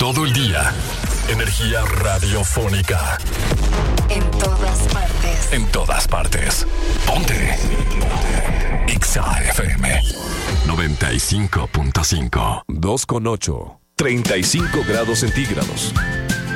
todo el día. Energía radiofónica. En todas partes. En todas partes. Ponte. Exa FM 95.5. 2,8. 35 grados centígrados.